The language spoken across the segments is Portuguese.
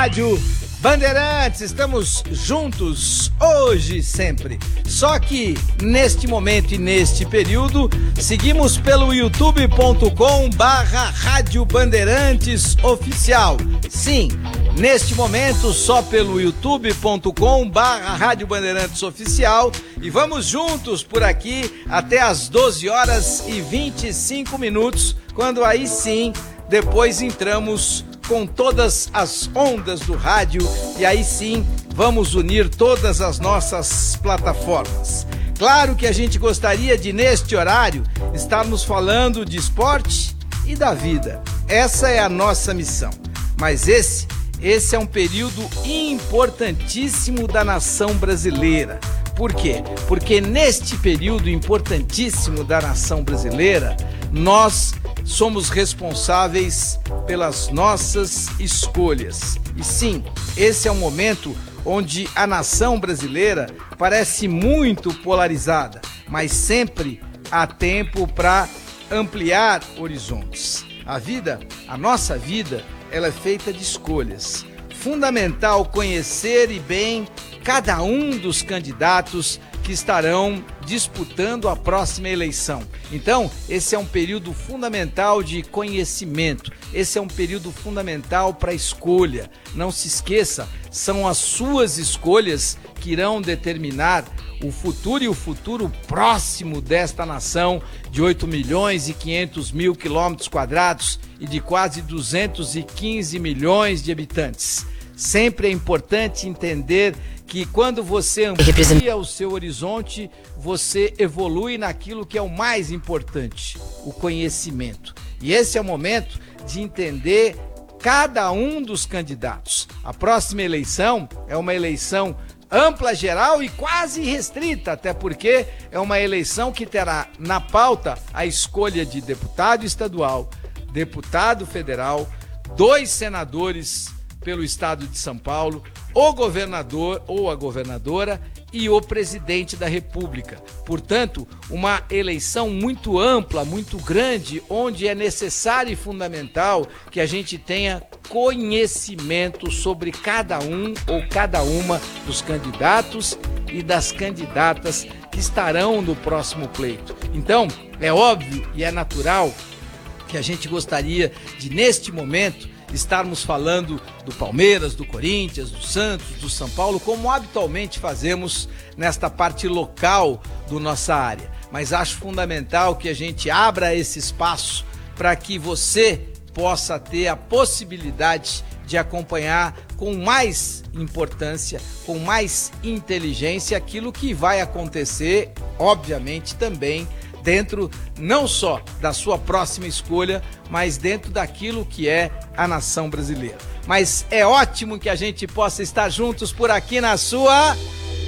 Rádio Bandeirantes, estamos juntos hoje e sempre. Só que neste momento e neste período, seguimos pelo youtube.com/Rádio Bandeirantes Oficial. Sim, neste momento só pelo youtube.com/Rádio Bandeirantes Oficial. E vamos juntos por aqui até as 12h25, quando aí sim, depois entramos com todas as ondas do rádio e aí sim vamos unir todas as nossas plataformas. Claro que a gente gostaria de, neste horário, estarmos falando de esporte e da vida. Essa é a nossa missão. Mas esse é um período importantíssimo da nação brasileira. Por quê? Porque neste período importantíssimo da nação brasileira, nós somos responsáveis pelas nossas escolhas. E sim, esse é um momento onde a nação brasileira parece muito polarizada, mas sempre há tempo para ampliar horizontes. A nossa vida, ela é feita de escolhas. Fundamental conhecer e bem cada um dos candidatos que estarão disputando a próxima eleição. Então, esse é um período fundamental de conhecimento, esse é um período fundamental para escolha. Não se esqueça, são as suas escolhas que irão determinar o futuro e o futuro próximo desta nação de 8.500.000 quilômetros quadrados e de quase 215 milhões de habitantes. Sempre é importante entender que quando você amplia o seu horizonte, você evolui naquilo que é o mais importante, o conhecimento. E esse é o momento de entender cada um dos candidatos. A próxima eleição é uma eleição ampla, geral e quase restrita, até porque é uma eleição que terá na pauta a escolha de deputado estadual, deputado federal, 2 senadores pelo estado de São Paulo, o governador ou a governadora e o presidente da República. Portanto, uma eleição muito ampla, muito grande, onde é necessário e fundamental que a gente tenha conhecimento sobre cada um ou cada uma dos candidatos e das candidatas que estarão no próximo pleito. Então, é óbvio e é natural que a gente gostaria de, neste momento, estarmos falando do Palmeiras, do Corinthians, do Santos, do São Paulo, como habitualmente fazemos nesta parte local da nossa área. Mas acho fundamental que a gente abra esse espaço para que você possa ter a possibilidade de acompanhar com mais importância, com mais inteligência aquilo que vai acontecer, obviamente também dentro não só da sua próxima escolha, mas dentro daquilo que é a nação brasileira. Mas é ótimo que a gente possa estar juntos por aqui na sua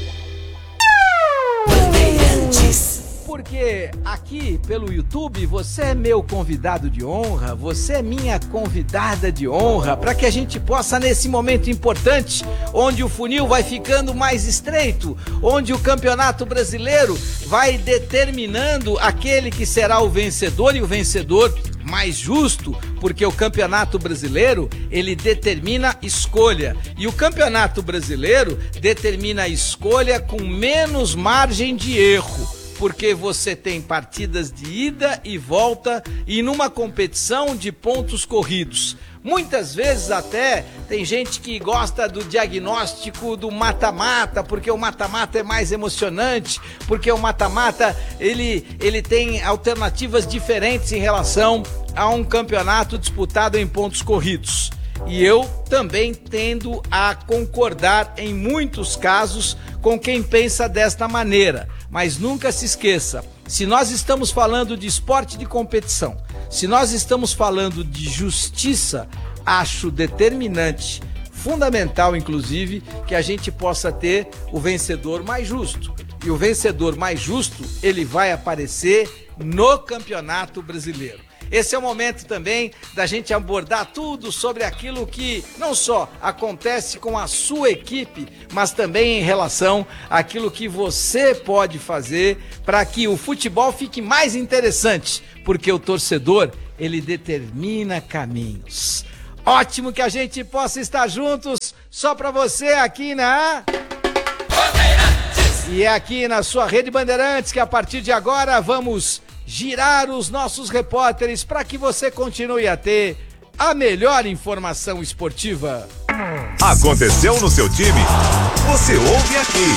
Bandeirantes. Porque aqui pelo YouTube você é meu convidado de honra, você é minha convidada de honra, para que a gente possa, nesse momento importante, onde o funil vai ficando mais estreito, onde o Campeonato Brasileiro vai determinando aquele que será o vencedor e o vencedor mais justo, porque o Campeonato Brasileiro, ele determina escolha, e o Campeonato Brasileiro determina a escolha com menos margem de erro, porque você tem partidas de ida e volta e numa competição de pontos corridos. Muitas vezes até tem gente que gosta do diagnóstico do mata-mata, porque o mata-mata é mais emocionante, porque o mata-mata ele tem alternativas diferentes em relação a um campeonato disputado em pontos corridos. E eu também tendo a concordar em muitos casos com quem pensa desta maneira. Mas nunca se esqueça, se nós estamos falando de esporte de competição, se nós estamos falando de justiça, acho determinante, fundamental inclusive, que a gente possa ter o vencedor mais justo. E o vencedor mais justo, ele vai aparecer no Campeonato Brasileiro. Esse é o momento também da gente abordar tudo sobre aquilo que não só acontece com a sua equipe, mas também em relação àquilo que você pode fazer para que o futebol fique mais interessante, porque o torcedor, ele determina caminhos. Ótimo que a gente possa estar juntos, só para você aqui na... E é aqui na sua Rede Bandeirantes que a partir de agora vamos girar os nossos repórteres para que você continue a ter a melhor informação esportiva. Aconteceu no seu time? Você ouve aqui.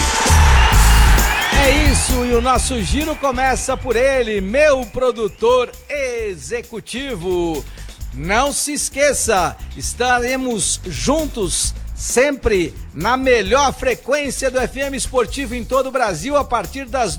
É isso, e o nosso giro começa por ele, meu produtor executivo. Não se esqueça, estaremos juntos sempre na melhor frequência do FM Esportivo em todo o Brasil a partir das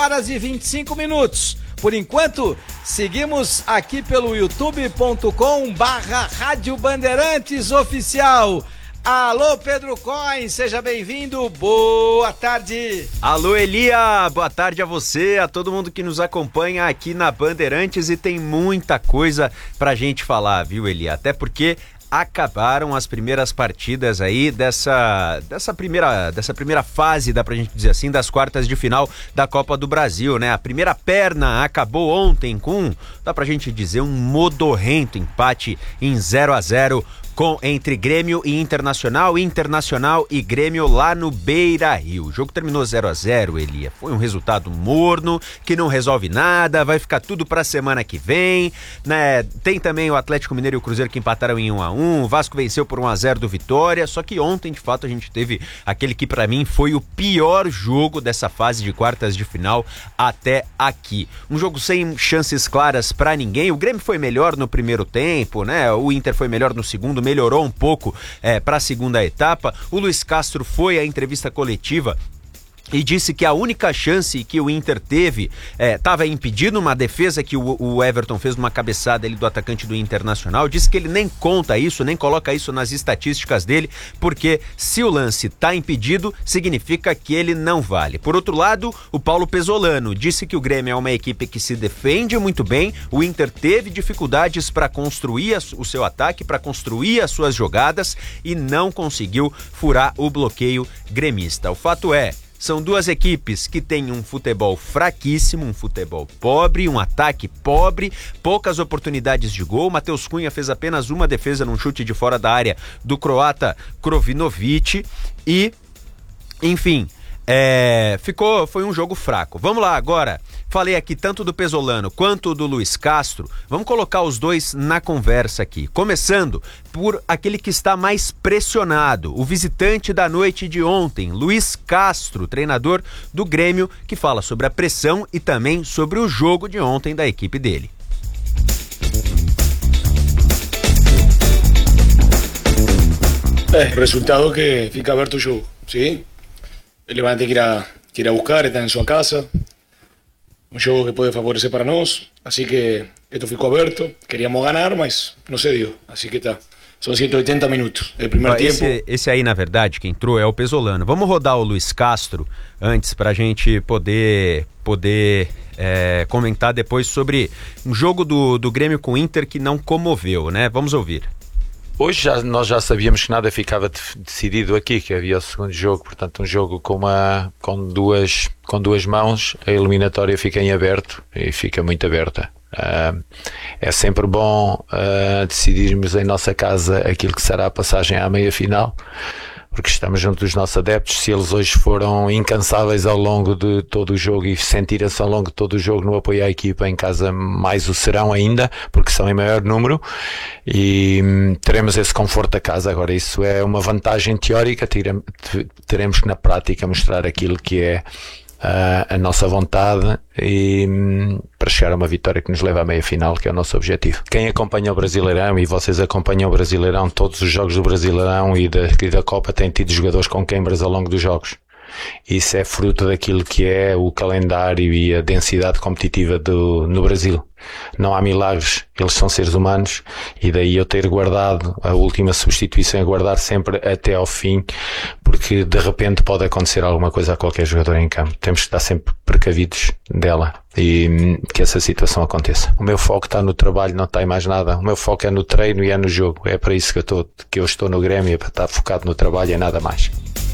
12h25. Por enquanto, seguimos aqui pelo youtube.com/Rádio Bandeirantes Oficial. Alô, Pedro Coin, seja bem-vindo, boa tarde. Alô, Elia, boa tarde a você, a todo mundo que nos acompanha aqui na Bandeirantes, e tem muita coisa pra gente falar, viu, Elia? Até porque acabaram as primeiras partidas aí dessa primeira fase, dá pra gente dizer assim, das quartas de final da Copa do Brasil, né? A primeira perna acabou ontem com, dá pra gente dizer, um modorrento empate em 0-0 entre Grêmio e Internacional e Grêmio lá no Beira-Rio. O jogo terminou 0-0, Elia. Foi um resultado morno, que não resolve nada, vai ficar tudo pra semana que vem, né? Tem também o Atlético Mineiro e o Cruzeiro que empataram em 1-1, o Vasco venceu por 1-0 do Vitória, só que ontem, de fato, a gente teve aquele que pra mim foi o pior jogo dessa fase de quartas de final até aqui. Um jogo sem chances claras pra ninguém, o Grêmio foi melhor no primeiro tempo, né? O Inter foi melhor no segundo, melhorou um pouco para a segunda etapa. O Luiz Castro foi à entrevista coletiva e disse que a única chance que o Inter teve estava impedindo uma defesa que o Everton fez numa cabeçada ali do atacante do Internacional. Disse que ele nem conta isso, nem coloca isso nas estatísticas dele, porque se o lance está impedido, significa que ele não vale. Por outro lado, o Paulo Pesolano disse que o Grêmio é uma equipe que se defende muito bem, o Inter teve dificuldades para construir o seu ataque, para construir as suas jogadas e não conseguiu furar o bloqueio gremista. O fato é, são duas equipes que têm um futebol fraquíssimo, um futebol pobre, um ataque pobre, poucas oportunidades de gol. Matheus Cunha fez apenas uma defesa num chute de fora da área do croata Krovinovic e, enfim, foi um jogo fraco. Vamos lá agora, falei aqui tanto do Pesolano quanto do Luiz Castro, vamos colocar os dois na conversa aqui, começando por aquele que está mais pressionado, o visitante da noite de ontem, Luiz Castro, treinador do Grêmio, que fala sobre a pressão e também sobre o jogo de ontem da equipe dele. Resultado que fica aberto o jogo, sim? El Levante que ir a buscar, está en su casa. Un juego que puede favorecer para nós. Así que esto ficou aberto. Queríamos ganar, mas não se dio. Así que tá. São 180 minutos. É o primeiro tempo. Esse aí, na verdade, quem entrou é o Pesolano. Vamos rodar o Luiz Castro antes pra gente poder comentar depois sobre um jogo do Grêmio com o Inter que não comoveu, né? Vamos ouvir. Hoje nós já sabíamos que nada ficava decidido aqui, que havia o segundo jogo, portanto um jogo com duas mãos, a eliminatória fica em aberto e fica muito aberta. É sempre bom decidirmos em nossa casa aquilo que será a passagem à meia-final, porque estamos junto dos nossos adeptos. Se eles hoje foram incansáveis ao longo de todo o jogo e sentiram-se ao longo de todo o jogo no apoio à equipa, em casa mais o serão ainda, porque são em maior número, e teremos esse conforto a casa. Agora, isso é uma vantagem teórica, teremos que na prática mostrar aquilo que é a nossa vontade e para chegar a uma vitória que nos leva à meia-final, que é o nosso objetivo. Quem acompanha o Brasileirão, e vocês acompanham o Brasileirão, todos os jogos do Brasileirão e da Copa têm tido jogadores com queimbras ao longo dos jogos. Isso é fruto daquilo que é o calendário e a densidade competitiva no Brasil. Não há milagres, eles são seres humanos, e daí eu ter guardado a última substituição, é guardar sempre até ao fim, porque de repente pode acontecer alguma coisa a qualquer jogador em campo. Temos que estar sempre precavidos dela e que essa situação aconteça. O meu foco está no trabalho, não está em mais nada. O meu foco é no treino e é no jogo. É para isso que eu estou no Grêmio, é para estar focado no trabalho e nada mais.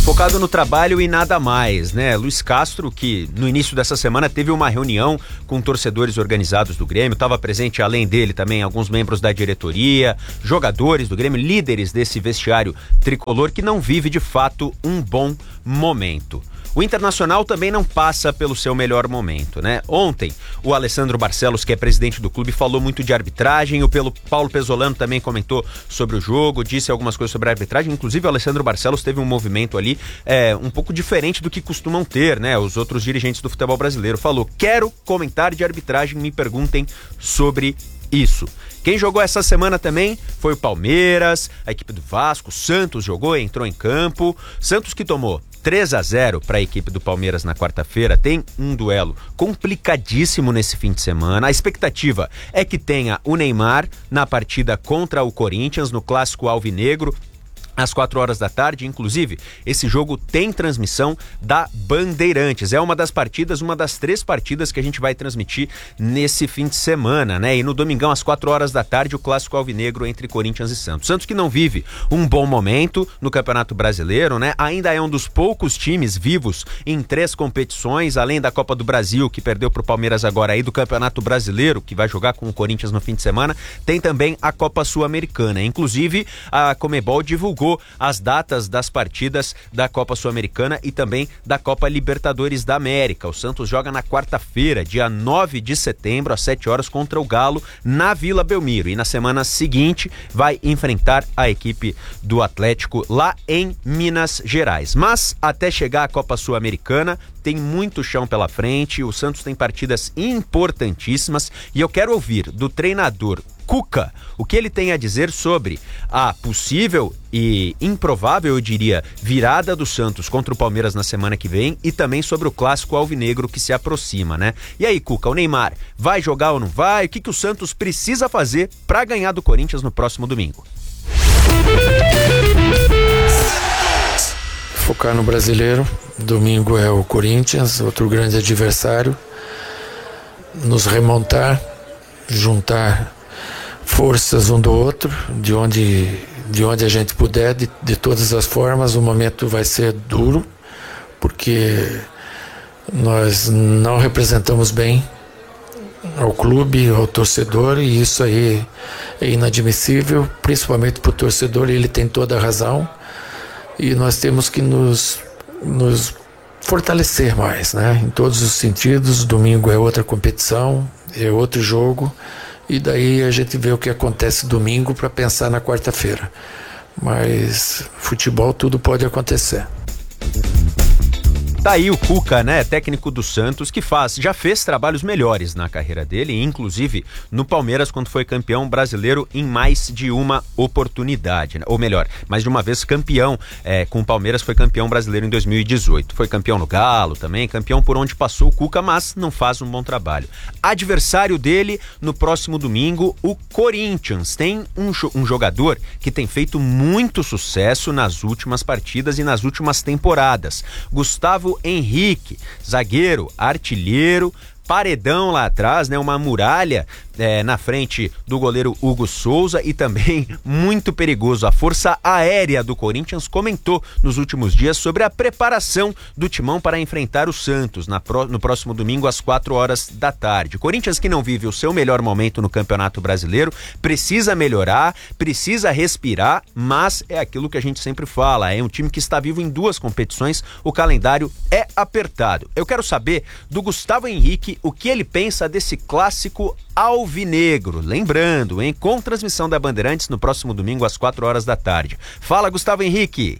Focado no trabalho e nada mais, né? Luiz Castro, que no início dessa semana teve uma reunião com torcedores organizados do Grêmio, estava presente além dele também alguns membros da diretoria, jogadores do Grêmio, líderes desse vestiário tricolor que não vive de fato um bom momento. O Internacional também não passa pelo seu melhor momento, né? Ontem, o Alessandro Barcelos, que é presidente do clube, falou muito de arbitragem, o Paulo Pezzolano também comentou sobre o jogo, disse algumas coisas sobre a arbitragem, inclusive o Alessandro Barcelos teve um movimento ali um pouco diferente do que costumam ter, né? Os outros dirigentes do futebol brasileiro. Falou, quero comentário de arbitragem, me perguntem sobre isso. Quem jogou essa semana também foi o Palmeiras, a equipe do Vasco, o Santos jogou, entrou em campo. Santos que tomou 3-0 para a equipe do Palmeiras na quarta-feira, tem um duelo complicadíssimo nesse fim de semana. A expectativa é que tenha o Neymar na partida contra o Corinthians, no clássico alvinegro, às 4 horas da tarde. Inclusive, esse jogo tem transmissão da Bandeirantes. É uma das 3 partidas que a gente vai transmitir nesse fim de semana, né? E no domingão, às 4 horas da tarde, o clássico alvinegro entre Corinthians e Santos. Santos que não vive um bom momento no Campeonato Brasileiro, né? Ainda é um dos poucos times vivos em 3 competições, além da Copa do Brasil, que perdeu pro Palmeiras agora, aí do Campeonato Brasileiro, que vai jogar com o Corinthians no fim de semana. Tem também a Copa Sul-Americana. Inclusive, a Conmebol divulgou as datas das partidas da Copa Sul-Americana e também da Copa Libertadores da América. O Santos joga na quarta-feira, dia 9 de setembro, às 7 horas, contra o Galo, na Vila Belmiro. E na semana seguinte vai enfrentar a equipe do Atlético lá em Minas Gerais. Mas até chegar à Copa Sul-Americana, tem muito chão pela frente, o Santos tem partidas importantíssimas e eu quero ouvir do treinador Cuca o que ele tem a dizer sobre a possível e improvável, eu diria, virada do Santos contra o Palmeiras na semana que vem e também sobre o clássico alvinegro que se aproxima, né? E aí, Cuca, o Neymar vai jogar ou não vai? O que o Santos precisa fazer para ganhar do Corinthians no próximo domingo? Focar no brasileiro. Domingo é o Corinthians, outro grande adversário. Nos remontar, juntar forças um do outro, de onde a gente puder, de todas as formas. O momento vai ser duro, porque nós não representamos bem ao clube, ao torcedor, e isso aí é inadmissível, principalmente para o torcedor. Ele tem toda a razão, e nós temos que nos fortalecer mais, né? Em todos os sentidos. Domingo é outra competição, é outro jogo, e daí a gente vê o que acontece domingo para pensar na quarta-feira. Mas futebol, tudo pode acontecer. Tá aí o Cuca, né, técnico do Santos, que já fez trabalhos melhores na carreira dele, inclusive no Palmeiras, quando foi campeão brasileiro em mais de uma oportunidade, né? Ou melhor, mais de uma vez campeão com o Palmeiras, foi campeão brasileiro em 2018. Foi campeão no Galo também, campeão por onde passou o Cuca, mas não faz um bom trabalho. Adversário dele no próximo domingo, o Corinthians. Tem um jogador que tem feito muito sucesso nas últimas partidas e nas últimas temporadas. Gustavo Henrique, zagueiro, artilheiro, paredão lá atrás, né? Uma muralha na frente do goleiro Hugo Souza e também muito perigoso. A Força Aérea do Corinthians comentou nos últimos dias sobre a preparação do timão para enfrentar o Santos no próximo domingo às 4 horas da tarde. O Corinthians, que não vive o seu melhor momento no Campeonato Brasileiro, precisa melhorar, precisa respirar, mas é aquilo que a gente sempre fala, é um time que está vivo em 2 competições, o calendário é apertado. Eu quero saber do Gustavo Henrique o que ele pensa desse clássico alvinegro. Lembrando, com transmissão da Bandeirantes no próximo domingo às 4 horas da tarde. Fala, Gustavo Henrique.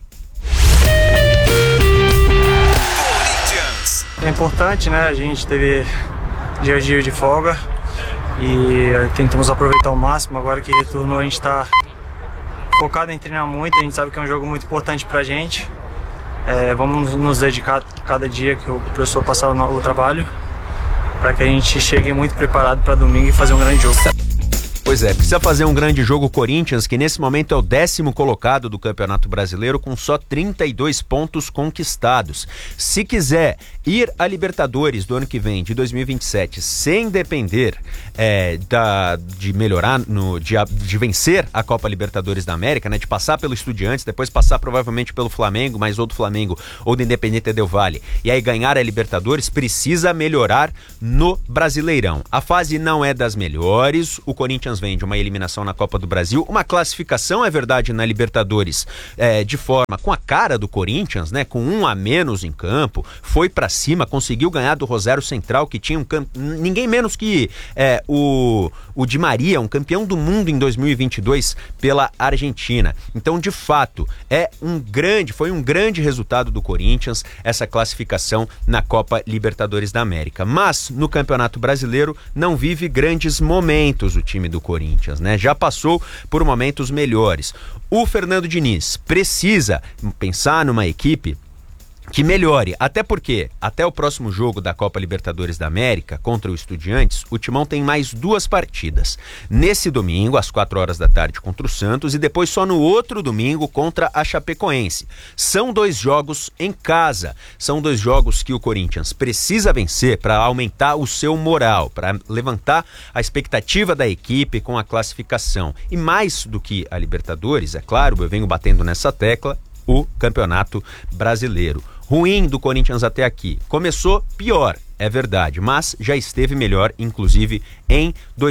É importante, né? A gente teve dia de folga e tentamos aproveitar ao máximo. Agora que retornou, a gente está focado em treinar muito. A gente sabe que é um jogo muito importante pra gente. Vamos nos dedicar cada dia que o professor passar o trabalho, para que a gente chegue muito preparado para domingo e fazer um grande jogo. Pois é, precisa fazer um grande jogo o Corinthians, que nesse momento é o 10º colocado do Campeonato Brasileiro com só 32 pontos conquistados. Se quiser ir à Libertadores do ano que vem, de 2027, sem depender de melhorar, de vencer a Copa Libertadores da América, né, de passar pelo Estudiantes, depois passar provavelmente pelo Flamengo, mas ou do Flamengo ou do Independiente del Valle, e aí ganhar a Libertadores, precisa melhorar no Brasileirão. A fase não é das melhores, o Corinthians vem de uma eliminação na Copa do Brasil, uma classificação, é verdade, na Libertadores, de forma com a cara do Corinthians, né, com 1 a menos em campo, foi pra cima, conseguiu ganhar do Rosário Central, que tinha ninguém menos que o Di Maria, um campeão do mundo em 2022 pela Argentina. Então, de fato, foi um grande resultado do Corinthians essa classificação na Copa Libertadores da América. Mas no Campeonato Brasileiro não vive grandes momentos o time do Corinthians, né? Já passou por momentos melhores. O Fernando Diniz precisa pensar numa equipe que melhore, até porque até o próximo jogo da Copa Libertadores da América contra o Estudiantes, o Timão tem mais 2 partidas. Nesse domingo, às 4 horas da tarde, contra o Santos, e depois só no outro domingo contra a Chapecoense. São 2 jogos em casa, são 2 jogos que o Corinthians precisa vencer para aumentar o seu moral, para levantar a expectativa da equipe com a classificação. E mais do que a Libertadores, é claro, eu venho batendo nessa tecla, o Campeonato Brasileiro. Ruim do Corinthians até aqui. Começou pior, é verdade, mas já esteve melhor, inclusive, em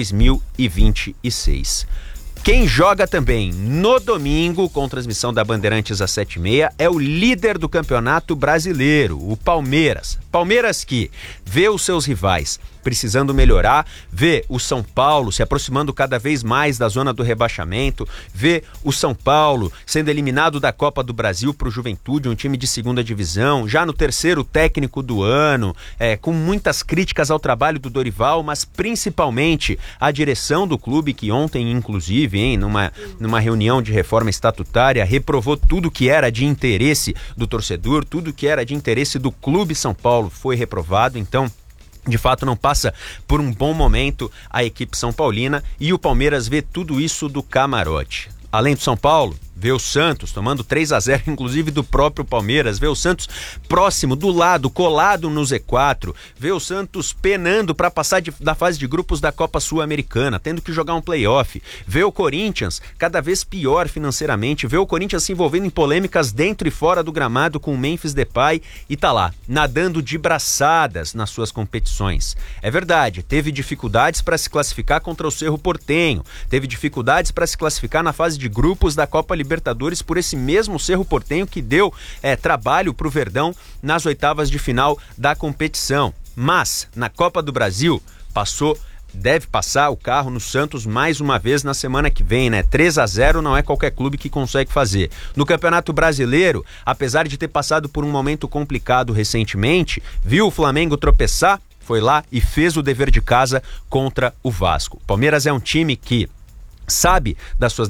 2026. Quem joga também no domingo, com transmissão da Bandeirantes às 7h30, é o líder do Campeonato Brasileiro, o Palmeiras. Palmeiras que vê os seus rivais precisando melhorar, vê o São Paulo se aproximando cada vez mais da zona do rebaixamento, vê o São Paulo sendo eliminado da Copa do Brasil para o Juventude, um time de 2ª divisão, já no 3º técnico do ano, com muitas críticas ao trabalho do Dorival, mas principalmente a direção do clube, que ontem, inclusive, numa reunião de reforma estatutária, reprovou tudo que era de interesse do torcedor, tudo que era de interesse do Clube São Paulo foi reprovado. Então, de fato, não passa por um bom momento a equipe são paulina, e o Palmeiras vê tudo isso do camarote. Além do São Paulo, vê o Santos tomando 3-0, inclusive do próprio Palmeiras, vê o Santos próximo, do lado, colado no Z4, vê o Santos penando para passar da fase de grupos da Copa Sul-Americana, tendo que jogar um playoff, vê o Corinthians cada vez pior financeiramente, vê o Corinthians se envolvendo em polêmicas dentro e fora do gramado com o Memphis Depay, e tá lá, nadando de braçadas nas suas competições. É verdade, teve dificuldades para se classificar contra o Cerro Porteño, teve dificuldades para se classificar na fase de grupos da Copa Libertadores por esse mesmo Cerro Porteño que deu trabalho para o Verdão nas 8ª de final da competição. Mas na Copa do Brasil deve passar o carro no Santos mais uma vez na semana que vem, né? 3-0 não é qualquer clube que consegue fazer. No Campeonato Brasileiro, apesar de ter passado por um momento complicado recentemente, viu o Flamengo tropeçar, foi lá e fez o dever de casa contra o Vasco. O Palmeiras é um time que sabe das suas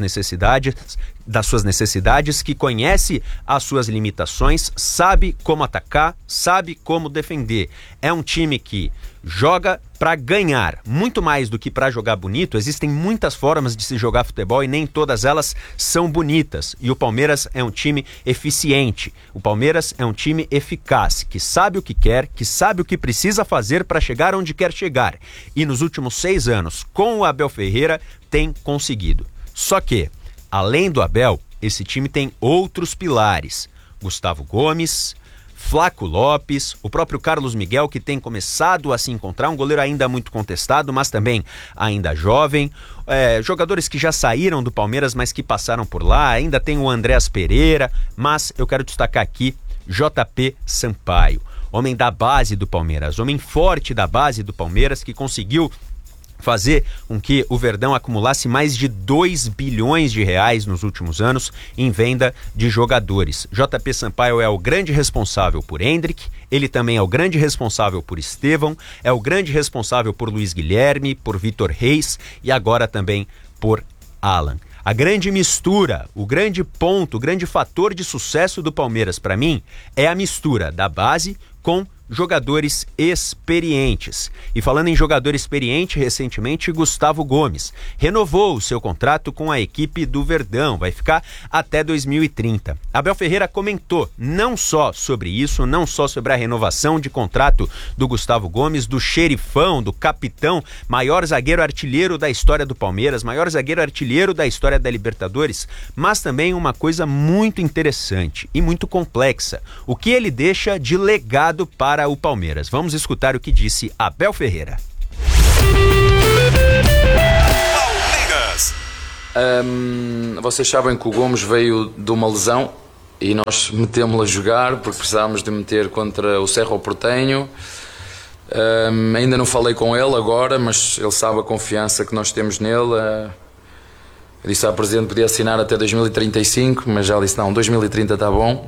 necessidades, que conhece as suas limitações, sabe como atacar, sabe como defender. É um time que joga para ganhar, muito mais do que para jogar bonito. Existem muitas formas de se jogar futebol e nem todas elas são bonitas. E o Palmeiras é um time eficiente. O Palmeiras é um time eficaz, que sabe o que quer, que sabe o que precisa fazer para chegar onde quer chegar. E nos últimos 6 anos, com o Abel Ferreira, tem conseguido. Só que, além do Abel, esse time tem outros pilares. Gustavo Gomes, Flaco Lopes, o próprio Carlos Miguel, que tem começado a se encontrar, um goleiro ainda muito contestado, mas também ainda jovem. Jogadores que já saíram do Palmeiras, mas que passaram por lá. Ainda tem o Andréas Pereira, mas eu quero destacar aqui JP Sampaio, homem da base do Palmeiras, homem forte da base do Palmeiras, que conseguiu fazer com que o Verdão acumulasse mais de 2 bilhões de reais nos últimos anos em venda de jogadores. JP Sampaio é o grande responsável por Hendrick, ele também é o grande responsável por Estevão, é o grande responsável por Luiz Guilherme, por Vitor Reis e agora também por Alan. A grande mistura, o grande ponto, o grande fator de sucesso do Palmeiras, para mim, é a mistura da base com jogadores experientes. E falando em jogador experiente, recentemente Gustavo Gomes renovou o seu contrato com a equipe do Verdão, vai ficar até 2030. Abel Ferreira comentou não só sobre isso, não só sobre a renovação de contrato do Gustavo Gomes, do xerifão, do capitão, maior zagueiro artilheiro da história do Palmeiras, maior zagueiro artilheiro da história da Libertadores, mas também uma coisa muito interessante e muito complexa, o que ele deixa de legado para o Palmeiras. Vamos escutar o que disse Abel Ferreira. Palmeiras. Vocês sabem que o Gomes veio de uma lesão e nós metemos-lo a jogar porque precisávamos de meter contra o Cerro Porteño. Ainda não falei com ele agora, mas ele sabe a confiança que nós temos nele. Eu disse ao presidente que podia assinar até 2035, mas já disse não, 2030 está bom.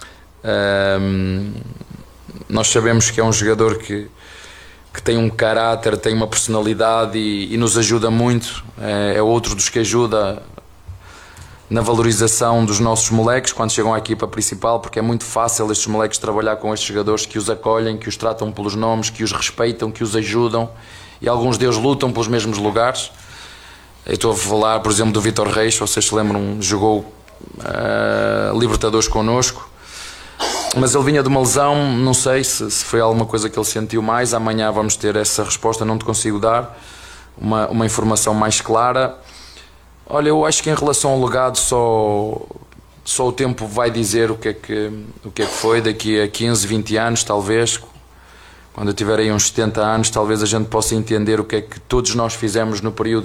Nós sabemos que é um jogador que tem um caráter, tem uma personalidade e nos ajuda muito. É outro dos que ajuda na valorização dos nossos moleques quando chegam à equipa principal, porque é muito fácil estes moleques trabalhar com estes jogadores que os acolhem, que os tratam pelos nomes, que os respeitam, que os ajudam, e alguns deles lutam pelos mesmos lugares. Eu estou a falar, por exemplo, do Vítor Reis, vocês se lembram, jogou Libertadores connosco, mas ele vinha de uma lesão, não sei se foi alguma coisa que ele sentiu mais. Amanhã vamos ter essa resposta, não te consigo dar uma informação mais clara. Olha, eu acho que em relação ao legado só o tempo vai dizer o que é que foi. Daqui a 15, 20 anos talvez, quando eu tiver aí uns 70 anos, talvez a gente possa entender o que é que todos nós fizemos no período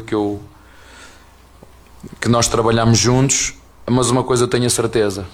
que nós trabalhamos juntos. Mas uma coisa eu tenho a certeza: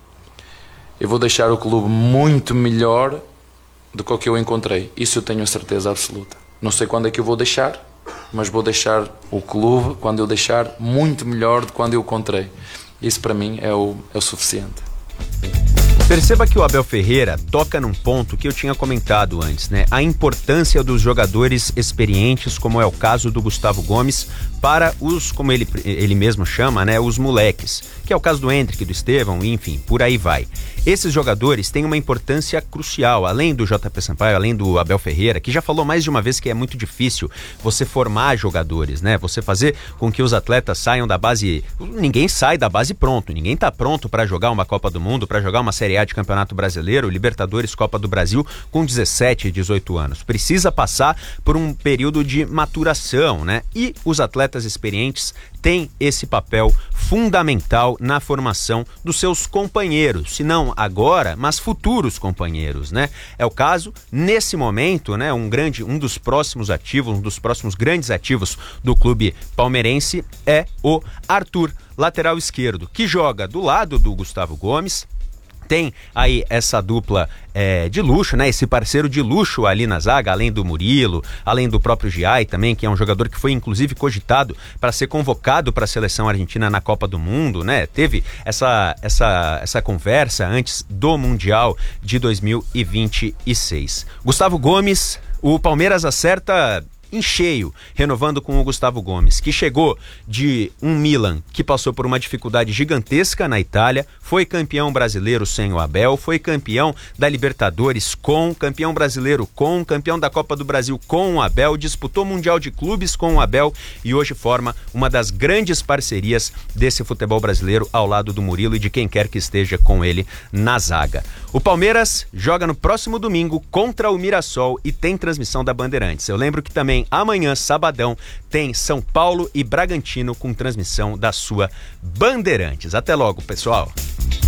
eu vou deixar o clube muito melhor do que o que eu encontrei. Isso eu tenho a certeza absoluta. Não sei quando é que eu vou deixar, mas vou deixar o clube, quando eu deixar, muito melhor do que quando eu encontrei. Isso para mim é o suficiente. Perceba que o Abel Ferreira toca num ponto que eu tinha comentado antes, né? A importância dos jogadores experientes, como é o caso do Gustavo Gomes, para os, como ele mesmo chama, né, os moleques, que é o caso do Endrick, do Estevão, enfim, por aí vai. Esses jogadores têm uma importância crucial, além do JP Sampaio, além do Abel Ferreira, que já falou mais de uma vez que é muito difícil você formar jogadores, né? Você fazer com que os atletas saiam da base. Ninguém sai da base pronto, ninguém tá pronto para jogar uma Copa do Mundo, para jogar uma Série A de Campeonato Brasileiro, Libertadores, Copa do Brasil com 17, 18 anos. Precisa passar por um período de maturação, né? E os atletas experientes têm esse papel fundamental na formação dos seus companheiros, se não agora, mas futuros companheiros, né? É o caso, nesse momento, né? Um dos próximos ativos, um dos próximos grandes ativos do clube palmeirense é o Arthur, lateral esquerdo, que joga do lado do Gustavo Gomes. Tem aí essa dupla de luxo, né? Esse parceiro de luxo ali na zaga, além do Murilo, além do próprio Giai também, que é um jogador que foi inclusive cogitado para ser convocado para a seleção argentina na Copa do Mundo, né? Teve essa conversa antes do Mundial de 2026. Gustavo Gomes, o Palmeiras acerta em cheio, renovando com o Gustavo Gomes, que chegou de um Milan que passou por uma dificuldade gigantesca na Itália, foi campeão brasileiro sem o Abel, foi campeão da Libertadores campeão brasileiro campeão da Copa do Brasil com o Abel, disputou Mundial de Clubes com o Abel e hoje forma uma das grandes parcerias desse futebol brasileiro ao lado do Murilo e de quem quer que esteja com ele na zaga. O Palmeiras joga no próximo domingo contra o Mirassol e tem transmissão da Bandeirantes. Eu lembro que também amanhã, sabadão, tem São Paulo e Bragantino com transmissão da sua Bandeirantes. Até logo, pessoal!